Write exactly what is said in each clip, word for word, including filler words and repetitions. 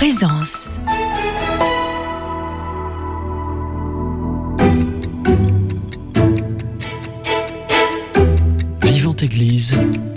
Présence. Vivante Église,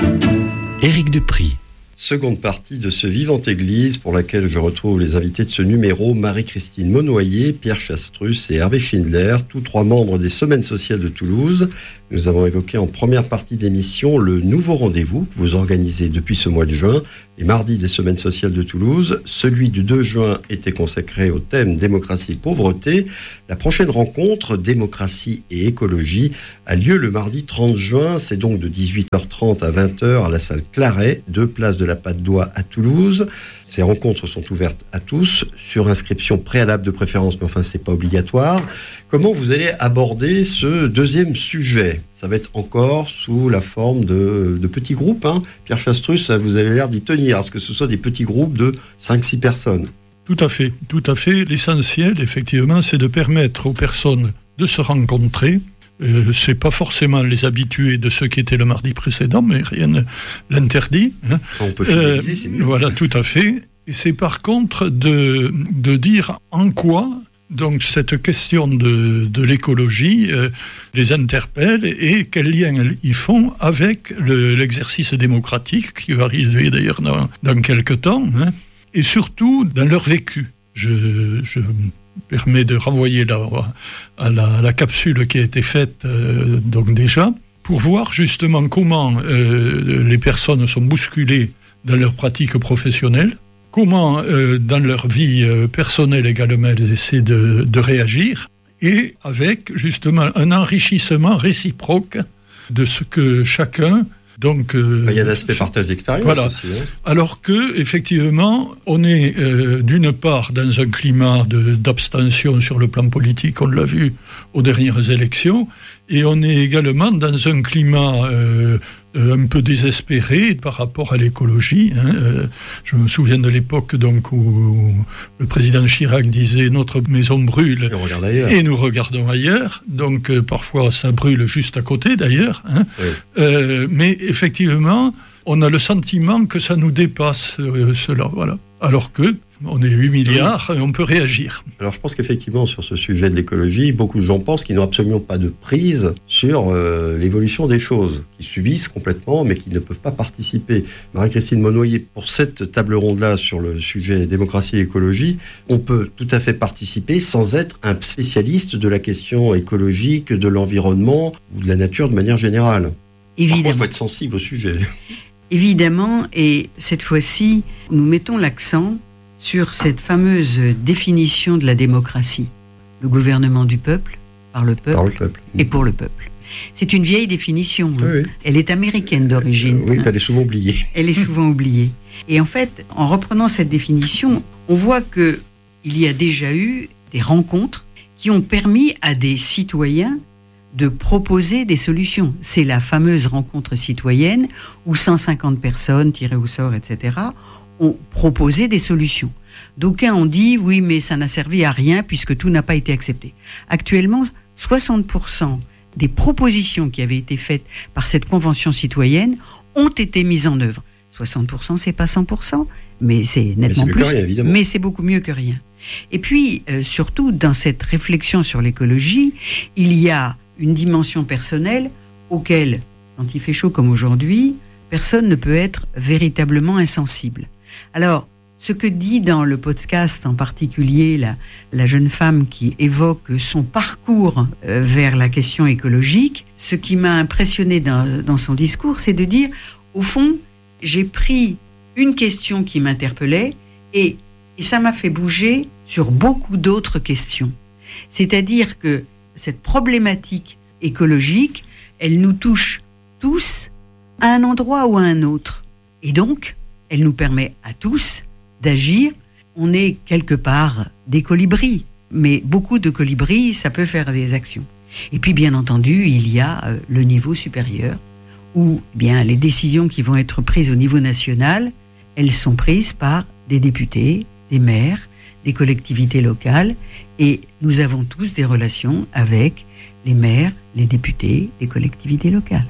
Éric Dupry. Seconde partie de ce Vivante Église pour laquelle je retrouve les invités de ce numéro, Marie-Christine Monnoyer, Pierre Chastrus et Hervé Schindler, tous trois membres des Semaines sociales de Toulouse. Nous avons évoqué en première partie d'émission le nouveau rendez-vous que vous organisez depuis ce mois de juin, les mardis des Semaines sociales de Toulouse. Celui du deux juin était consacré au thème démocratie et pauvreté. La prochaine rencontre, démocratie et écologie, a lieu le mardi trente juin. C'est donc de dix-huit heures trente à vingt heures à la salle Claret, deux places de la Patte d'Oie à Toulouse. Ces rencontres sont ouvertes à tous, sur inscription préalable de préférence, mais enfin c'est pas obligatoire. Comment vous allez aborder ce deuxième sujet ? Ça va être encore sous la forme de, de petits groupes. Hein. Pierre Chastrus, vous avez l'air d'y tenir, à ce que ce soit des petits groupes de cinq six personnes. Tout à fait, tout à fait. L'essentiel, effectivement, c'est de permettre aux personnes de se rencontrer. Euh, c'est pas forcément les habitués de ceux qui étaient le mardi précédent, mais rien ne l'interdit. Hein. On peut fidéliser, euh, c'est mieux. Voilà, tout à fait. Et c'est par contre de, de dire en quoi donc cette question de, de l'écologie euh, les interpelle et quel lien ils font avec le, l'exercice démocratique qui va arriver d'ailleurs dans, dans quelques temps, hein, et surtout dans leur vécu. Je, je me permets de renvoyer là, à, la, à la capsule qui a été faite euh, donc déjà pour voir justement comment euh, les personnes sont bousculées dans leur pratique professionnelle. Comment, euh, dans leur vie euh, personnelle également, elles essaient de, de réagir, et avec justement un enrichissement réciproque de ce que chacun. Donc, euh, il y a l'aspect partage d'expérience voilà. aussi. Hein. Alors que, effectivement, on est euh, d'une part dans un climat de, d'abstention sur le plan politique, on l'a vu aux dernières élections, et on est également dans un climat euh, un peu désespéré par rapport à l'écologie. Hein. Euh, je me souviens de l'époque donc où le président Chirac disait « Notre maison brûle et, et nous regardons ailleurs ». Donc euh, parfois ça brûle juste à côté d'ailleurs. Hein. Oui. Euh, mais effectivement, on a le sentiment que ça nous dépasse euh, cela. Voilà. Alors que on est huit milliards et on peut réagir. Alors je pense qu'effectivement sur ce sujet de l'écologie, beaucoup de gens pensent qu'ils n'ont absolument pas de prise sur euh, l'évolution des choses, qui subissent complètement mais qui ne peuvent pas participer. Marie-Christine Monnoyer, pour cette table ronde-là sur le sujet démocratie et écologie, on peut tout à fait participer sans être un spécialiste de la question écologique, de l'environnement ou de la nature de manière générale. Évidemment. Il faut être sensible au sujet. Évidemment, et cette fois-ci, nous mettons l'accent sur cette fameuse définition de la démocratie. Le gouvernement du peuple, par le peuple, par le peuple. et pour le peuple. C'est une vieille définition. Hein. Oui, oui. Elle est américaine d'origine. Euh, oui, hein. elle est souvent oubliée. Elle est souvent oubliée. Et en fait, en reprenant cette définition, on voit qu'il y a déjà eu des rencontres qui ont permis à des citoyens de proposer des solutions. C'est la fameuse rencontre citoyenne où cent cinquante personnes tirées au sort, et cetera, ont proposé des solutions. D'aucuns ont dit, oui, mais ça n'a servi à rien puisque tout n'a pas été accepté. Actuellement, soixante pour cent des propositions qui avaient été faites par cette convention citoyenne ont été mises en œuvre. soixante pour cent, c'est pas cent pour cent, mais c'est nettement mais c'est plus, rien, évidemment. Mais c'est beaucoup mieux que rien. Et puis, euh, surtout, dans cette réflexion sur l'écologie, il y a une dimension personnelle auquel, quand il fait chaud comme aujourd'hui, personne ne peut être véritablement insensible. Alors, ce que dit dans le podcast en particulier la, la jeune femme qui évoque son parcours euh, vers la question écologique, ce qui m'a impressionné dans, dans son discours, c'est de dire, au fond, j'ai pris une question qui m'interpellait et, et ça m'a fait bouger sur beaucoup d'autres questions. C'est-à-dire que cette problématique écologique, elle nous touche tous à un endroit ou à un autre. Et donc, elle nous permet à tous d'agir. On est quelque part des colibris, mais beaucoup de colibris, ça peut faire des actions. Et puis, bien entendu, il y a euh, le niveau supérieur, où eh bien, les décisions qui vont être prises au niveau national, elles sont prises par des députés, des maires, des collectivités locales, et nous avons tous des relations avec les maires, les députés, les collectivités locales.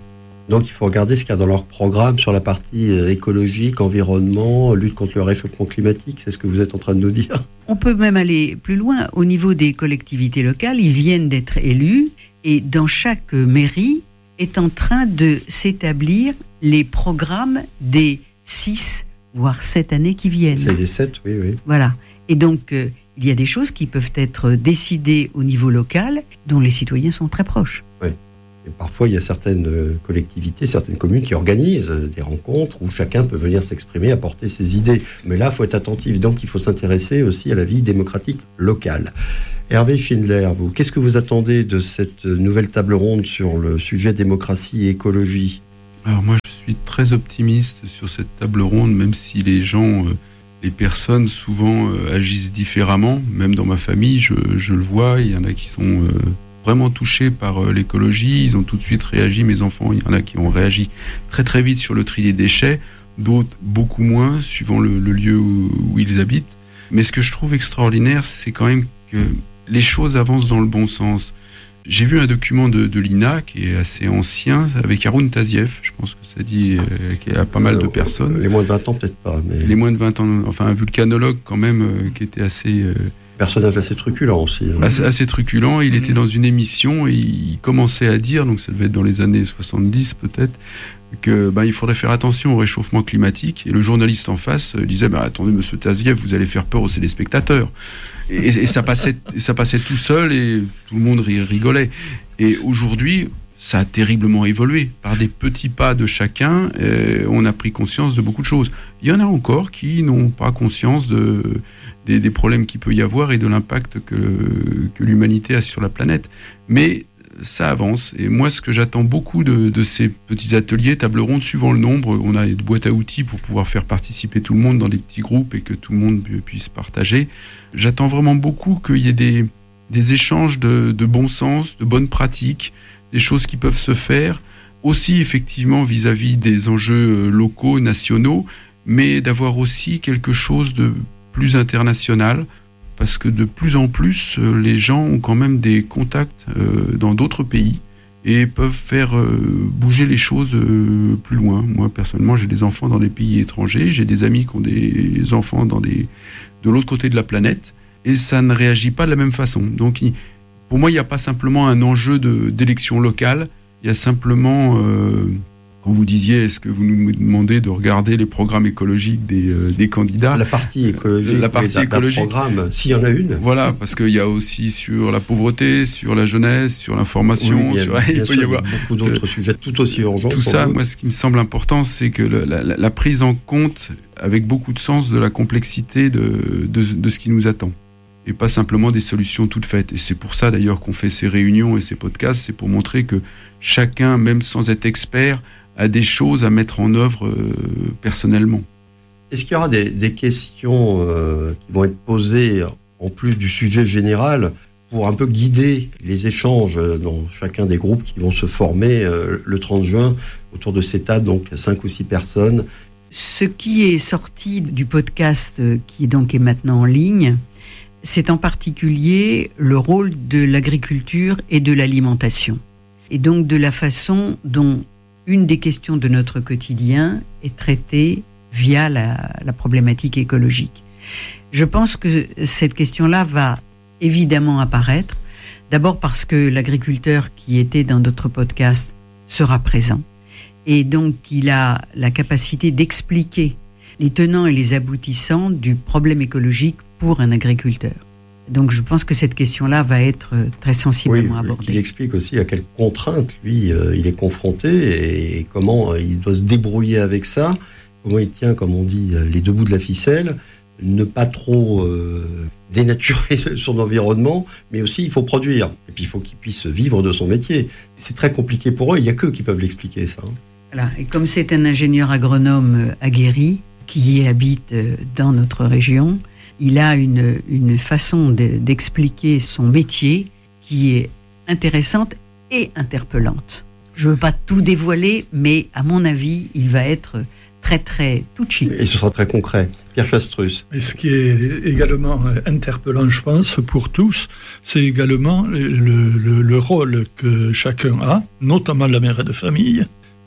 Donc il faut regarder ce qu'il y a dans leur programme sur la partie écologique, environnement, lutte contre le réchauffement climatique. C'est ce que vous êtes en train de nous dire. On peut même aller plus loin. Au niveau des collectivités locales, ils viennent d'être élus et dans chaque mairie est en train de s'établir les programmes des six, voire sept années qui viennent. C'est les sept, oui, oui. Voilà. Et donc, euh, il y a des choses qui peuvent être décidées au niveau local, dont les citoyens sont très proches. Oui. Et parfois, il y a certaines collectivités, certaines communes qui organisent des rencontres où chacun peut venir s'exprimer, apporter ses idées. Mais là, il faut être attentif. Donc, il faut s'intéresser aussi à la vie démocratique locale. Hervé Schindler, vous, qu'est-ce que vous attendez de cette nouvelle table ronde sur le sujet démocratie et écologie ? Alors moi, je suis très optimiste sur cette table ronde, même si les gens, euh, les personnes souvent euh, agissent différemment. Même dans ma famille, je, je le vois, il y en a qui sont euh, vraiment touchés par euh, l'écologie. Ils ont tout de suite réagi, mes enfants, il y en a qui ont réagi très très vite sur le tri des déchets, d'autres beaucoup moins, suivant le, le lieu où, où ils habitent. Mais ce que je trouve extraordinaire, c'est quand même que les choses avancent dans le bon sens. J'ai vu un document de, de l'I N A qui est assez ancien, avec Haroun Tazieff, je pense que ça dit euh, qu'il y a pas mal de personnes. Les moins de vingt ans, peut-être pas. Mais... Les moins de vingt ans, enfin un vulcanologue quand même, euh, qui était assez... Euh, personnage assez truculent aussi. Hein. Assez, assez truculent, il mmh. était dans une émission et il commençait à dire, donc ça devait être dans les années soixante-dix peut-être, que ben, il faudrait faire attention au réchauffement climatique. Et le journaliste en face euh, disait, ben, attendez monsieur Tazieff, vous allez faire peur aux téléspectateurs. Et, et, et ça, passait, ça passait tout seul et tout le monde rigolait. Et aujourd'hui, ça a terriblement évolué. Par des petits pas de chacun, euh, on a pris conscience de beaucoup de choses. Il y en a encore qui n'ont pas conscience de, des, des problèmes qu'il peut y avoir et de l'impact que, que l'humanité a sur la planète. Mais ça avance. Et moi, ce que j'attends beaucoup de, de ces petits ateliers, tables rondes, suivant le nombre, on a des boîtes à outils pour pouvoir faire participer tout le monde dans des petits groupes et que tout le monde puisse partager. J'attends vraiment beaucoup qu'il y ait des, des échanges de, de bon sens, de bonnes pratiques, des choses qui peuvent se faire, aussi effectivement vis-à-vis des enjeux locaux, nationaux, mais d'avoir aussi quelque chose de plus international, parce que de plus en plus, les gens ont quand même des contacts euh, dans d'autres pays et peuvent faire euh, bouger les choses euh, plus loin. Moi, personnellement, j'ai des enfants dans des pays étrangers, j'ai des amis qui ont des enfants dans des, de l'autre côté de la planète, et ça ne réagit pas de la même façon. Donc, il, pour moi, il n'y a pas simplement un enjeu de, d'élection locale, il y a simplement... Euh, Quand vous disiez, est-ce que vous nous demandez de regarder les programmes écologiques des, euh, des candidats ? La partie écologique, la partie oui, écologique. Programme, s'il y en a une. Voilà, parce qu'il y a aussi sur la pauvreté, sur la jeunesse, sur l'information, oui, sur... il, il peut y avoir beaucoup d'autres sujets tout aussi urgents. Tout ça, moi, ce qui me semble important, c'est que le, la, la prise en compte, avec beaucoup de sens, de la complexité de, de, de ce qui nous attend. Et pas simplement des solutions toutes faites. Et c'est pour ça, d'ailleurs, qu'on fait ces réunions et ces podcasts, c'est pour montrer que chacun, même sans être expert, a des choses à mettre en œuvre euh, personnellement. Est-ce qu'il y aura des, des questions euh, qui vont être posées en plus du sujet général pour un peu guider les échanges dans chacun des groupes qui vont se former euh, le trente juin autour de ces tables, donc cinq ou six personnes? Ce qui est sorti du podcast qui donc est maintenant en ligne, c'est en particulier le rôle de l'agriculture et de l'alimentation. Et donc de la façon dont une des questions de notre quotidien est traitée via la, la problématique écologique. Je pense que cette question-là va évidemment apparaître, d'abord parce que l'agriculteur qui était dans notre podcast sera présent, et donc il a la capacité d'expliquer les tenants et les aboutissants du problème écologique pour un agriculteur. Donc je pense que cette question-là va être très sensiblement oui, abordée. Il explique aussi à quelles contraintes, lui, euh, il est confronté et comment euh, il doit se débrouiller avec ça, comment il tient, comme on dit, les deux bouts de la ficelle, ne pas trop euh, dénaturer son environnement, mais aussi il faut produire. Et puis il faut qu'il puisse vivre de son métier. C'est très compliqué pour eux, il n'y a qu'eux qui peuvent l'expliquer, ça. Voilà. Et comme c'est un ingénieur agronome aguerri qui habite dans notre région, il a une, une façon de, d'expliquer son métier qui est intéressante et interpellante. Je ne veux pas tout dévoiler, mais à mon avis, il va être très très touchy. Et ce sera très concret. Pierre Chastrus. Et ce qui est également interpellant, je pense, pour tous, c'est également le, le, le rôle que chacun a, notamment la mère de famille,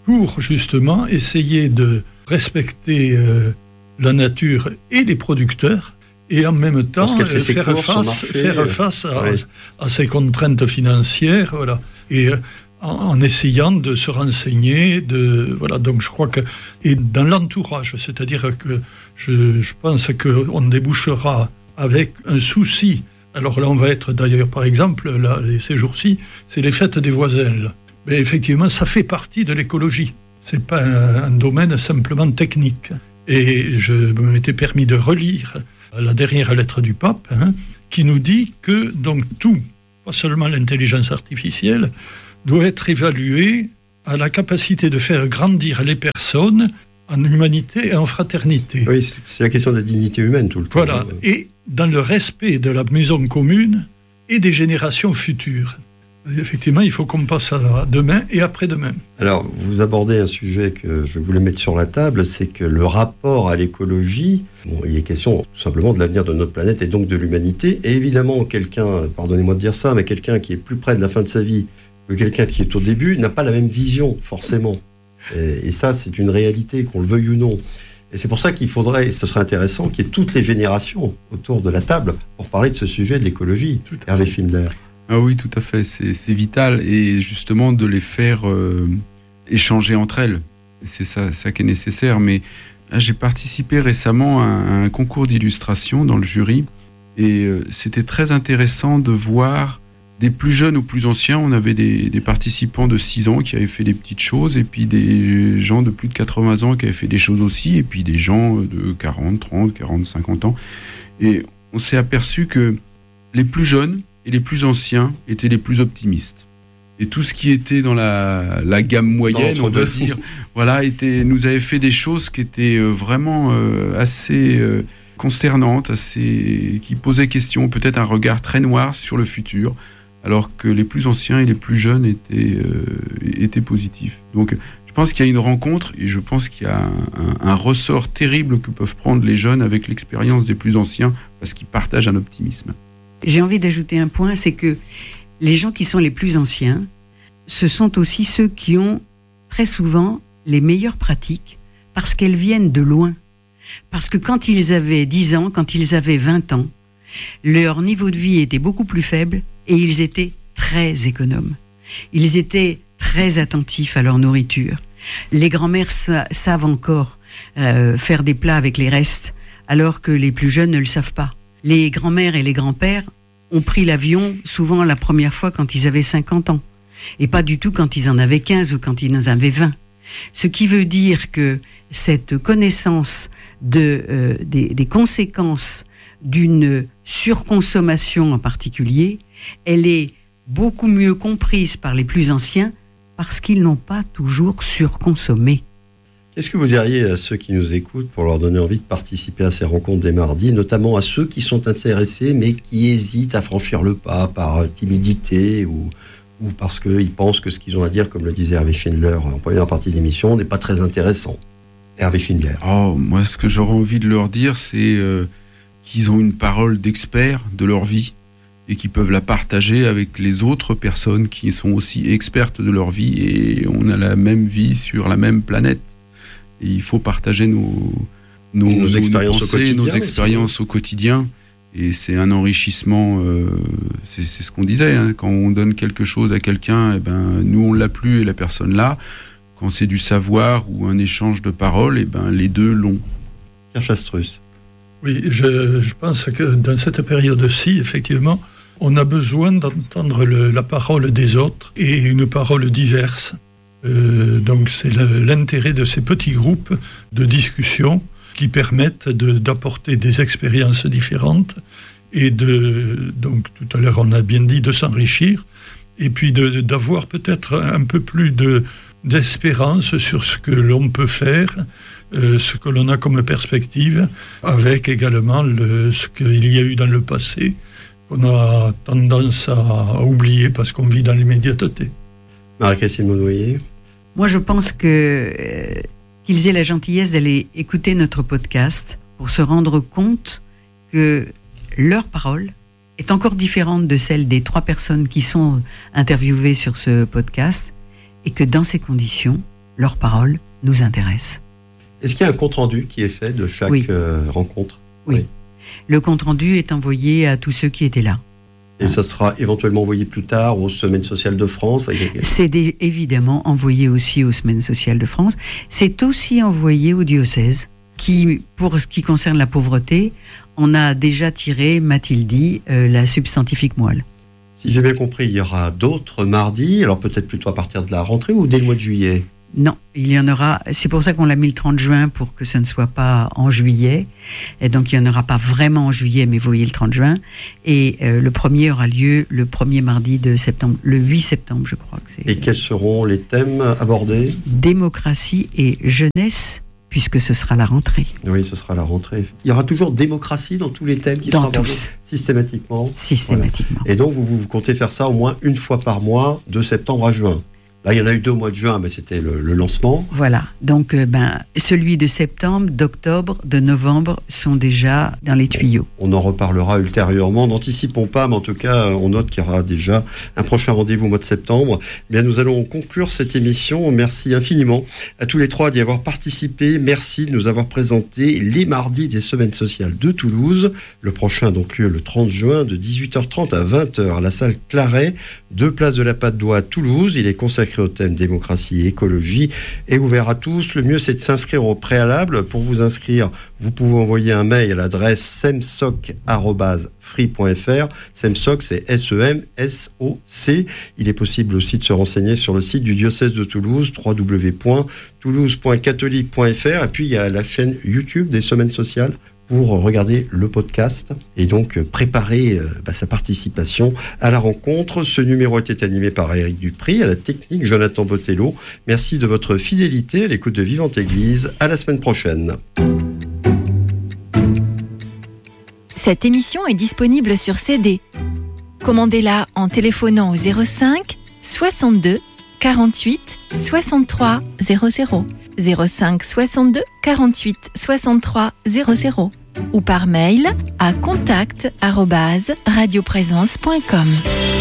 pour justement essayer de respecter euh, la nature et les producteurs, et en même temps euh, faire, face, marché, faire face à, ouais. à ces contraintes financières, voilà. Et euh, en, en essayant de se renseigner, de voilà. Donc je crois que et dans l'entourage, c'est-à-dire que je, je pense qu'on débouchera avec un souci. Alors là, on va être d'ailleurs, par exemple, là, ces jours-ci, c'est les fêtes des voisins. Là. Mais effectivement, ça fait partie de l'écologie. C'est pas un, un domaine simplement technique. Et je m'étais permis de relire la dernière lettre du pape, hein, qui nous dit que donc tout, pas seulement l'intelligence artificielle, doit être évalué à la capacité de faire grandir les personnes en humanité et en fraternité. Oui, c'est la question de la dignité humaine tout le temps. Voilà, et dans le respect de la maison commune et des générations futures. Effectivement, il faut qu'on passe à demain et après-demain. Alors, vous abordez un sujet que je voulais mettre sur la table, c'est que le rapport à l'écologie, bon, il est question tout simplement de l'avenir de notre planète et donc de l'humanité. Et évidemment, quelqu'un, pardonnez-moi de dire ça, mais quelqu'un qui est plus près de la fin de sa vie que quelqu'un qui est au début n'a pas la même vision, forcément. Et, et ça, c'est une réalité, qu'on le veuille ou non. Et c'est pour ça qu'il faudrait, et ce serait intéressant, qu'il y ait toutes les générations autour de la table pour parler de ce sujet de l'écologie. Hervé Schindler. Ah oui, tout à fait, c'est, c'est vital, et justement de les faire euh, échanger entre elles. C'est ça, ça qui est nécessaire. Mais là, j'ai participé récemment à un, à un concours d'illustration dans le jury, et euh, c'était très intéressant de voir des plus jeunes aux plus anciens. On avait des, des participants de six ans qui avaient fait des petites choses, et puis des gens de plus de quatre-vingts ans qui avaient fait des choses aussi, et puis des gens de quarante, trente, quarante, cinquante ans. Et on s'est aperçu que les plus jeunes et les plus anciens étaient les plus optimistes. Et tout ce qui était dans la, la gamme moyenne, on va dire, voilà, était, nous avait fait des choses qui étaient vraiment euh, assez euh, consternantes, assez, qui posaient question, peut-être un regard très noir sur le futur, alors que les plus anciens et les plus jeunes étaient, euh, étaient positifs. Donc je pense qu'il y a une rencontre, et je pense qu'il y a un, un, un ressort terrible que peuvent prendre les jeunes avec l'expérience des plus anciens, parce qu'ils partagent un optimisme. J'ai envie d'ajouter un point, c'est que les gens qui sont les plus anciens, ce sont aussi ceux qui ont très souvent les meilleures pratiques, parce qu'elles viennent de loin. Parce que quand ils avaient dix ans, quand ils avaient vingt ans, leur niveau de vie était beaucoup plus faible et ils étaient très économes. Ils étaient très attentifs à leur nourriture. Les grands-mères sa- savent encore euh, faire des plats avec les restes, alors que les plus jeunes ne le savent pas. Les grands-mères et les grands-pères ont pris l'avion souvent la première fois quand ils avaient cinquante ans, et pas du tout quand ils en avaient quinze ou quand ils en avaient vingt. Ce qui veut dire que cette connaissance de, euh, des, des conséquences d'une surconsommation en particulier, elle est beaucoup mieux comprise par les plus anciens parce qu'ils n'ont pas toujours surconsommé. Qu'est-ce que vous diriez à ceux qui nous écoutent pour leur donner envie de participer à ces rencontres des mardis, notamment à ceux qui sont intéressés mais qui hésitent à franchir le pas par timidité ou, ou parce qu'ils pensent que ce qu'ils ont à dire, comme le disait Hervé Schindler en première partie de l'émission, n'est pas très intéressant. Hervé Schindler. Oh, moi, ce que j'aurais envie de leur dire, c'est euh, qu'ils ont une parole d'experts de leur vie et qui peuvent la partager avec les autres personnes qui sont aussi expertes de leur vie, et on a la même vie sur la même planète. Et il faut partager nos, nos, nos, nos expériences, nos pensées, au, quotidien, nos expériences au quotidien. Et c'est un enrichissement, euh, c'est, c'est ce qu'on disait, hein, quand on donne quelque chose à quelqu'un, eh ben, nous on l'a plus et la personne l'a. Quand c'est du savoir ou un échange de paroles, eh ben, les deux l'ont. Pierre Chastrus. Oui, je, je pense que dans cette période-ci, effectivement, on a besoin d'entendre le, la parole des autres et une parole diverse. Euh, donc c'est le, l'intérêt de ces petits groupes de discussion qui permettent de, d'apporter des expériences différentes et de, donc tout à l'heure on a bien dit, de s'enrichir et puis de, d'avoir peut-être un peu plus de, d'espérance sur ce que l'on peut faire, euh, ce que l'on a comme perspective, avec également le, ce qu'il y a eu dans le passé qu'on a tendance à oublier parce qu'on vit dans l'immédiateté. Marie-Christine Monnoyer. Moi, je pense que euh, qu'ils aient la gentillesse d'aller écouter notre podcast pour se rendre compte que leur parole est encore différente de celle des trois personnes qui sont interviewées sur ce podcast, et que dans ces conditions, leur parole nous intéresse. Est-ce qu'il y a un compte-rendu qui est fait de chaque Oui. euh, rencontre ? Oui. Oui. Le compte-rendu est envoyé à tous ceux qui étaient là. Et ça sera éventuellement envoyé plus tard aux Semaines sociales de France. Enfin, il y a- C'est des- évidemment envoyé aussi aux Semaines sociales de France. C'est aussi envoyé au diocèse, qui, pour ce qui concerne la pauvreté, on a déjà tiré, m'a-t-il dit, euh, la substantifique moelle. Si j'ai bien compris, il y aura d'autres mardis, alors peut-être plutôt à partir de la rentrée ou dès le mois de juillet. Non, il y en aura. C'est pour ça qu'on l'a mis le trente juin, pour que ce ne soit pas en juillet. Et donc, il n'y en aura pas vraiment en juillet, mais vous voyez le trente juin. Et euh, le premier aura lieu le premier mardi de septembre, le huit septembre, je crois que c'est. Et quels seront les thèmes abordés ? Démocratie et jeunesse, puisque ce sera la rentrée. Oui, ce sera la rentrée. Il y aura toujours démocratie dans tous les thèmes qui Dans seront abordés tous. systématiquement. Systématiquement. Et donc, vous, vous comptez faire ça au moins une fois par mois, de septembre à juin. Là, il y en a eu deux au mois de juin, mais c'était le, le lancement. Voilà. Donc, euh, ben, celui de septembre, d'octobre, de novembre sont déjà dans les tuyaux. On en reparlera ultérieurement. N'anticipons pas, mais en tout cas, on note qu'il y aura déjà un prochain rendez-vous au mois de septembre. Eh bien, nous allons conclure cette émission. Merci infiniment à tous les trois d'y avoir participé. Merci de nous avoir présenté les mardis des Semaines sociales de Toulouse. Le prochain, donc, lieu le trente juin, de dix-huit heures trente à vingt heures, à la salle Claret, deux places de la Patte d'Oie à Toulouse. Il est consacré au thème démocratie et écologie et ouvert à tous. Le mieux, c'est de s'inscrire au préalable. Pour vous inscrire, vous pouvez envoyer un mail à l'adresse semsoc arobase free point f r. Semsoc, c'est S E M S O C. Il est possible aussi de se renseigner sur le site du diocèse de Toulouse, w w w point toulouse point catholique point f r. Et puis, il y a la chaîne YouTube des Semaines sociales pour regarder le podcast et donc préparer euh, bah, sa participation à la rencontre. Ce numéro était animé par Éric Dupry, à la technique Jonathan Botello. Merci de votre fidélité à l'écoute de Vivante Église. À la semaine prochaine. Cette émission est disponible sur C D. Commandez-la en téléphonant au zéro cinq soixante-deux quarante-huit soixante-trois zéro zéro. zéro cinq soixante-deux quarante-huit soixante-trois zéro zéro ou par mail à contact arobase radioprésence point com.